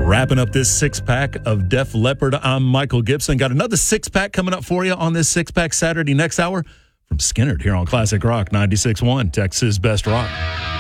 Wrapping up this six-pack of Def Leppard, I'm Michael Gibson. Got another six-pack coming up for you on this six-pack Saturday next hour from Skynyrd here on Classic Rock 96.1, Texas Best Rock.